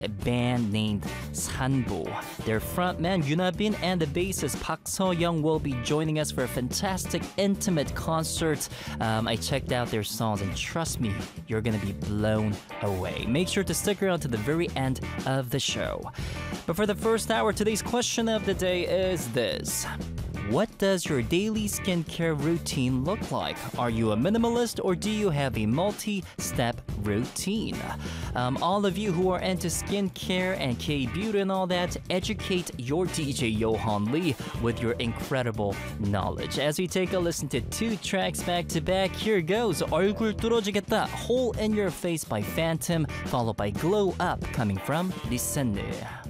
a band named Sanbo. Their frontman Yunabin and the bassist Park So-young will be joining us for a fantastic intimate concert. I checked out their songs and trust me, you're gonna be blown away. Make sure to stick around to the very end of the show. But for the first hour, today's question of the day is this. What does your daily skincare routine look like? Are you a minimalist or do you have a multi-step routine? All of you who are into skincare and K-beauty and all that, educate your DJ Johan Lee with your incredible knowledge. As we take a listen to two tracks back to back, here goes 얼굴 뚫어지겠다, Hole in Your Face by Phantom, followed by Glow Up coming from Lisanne.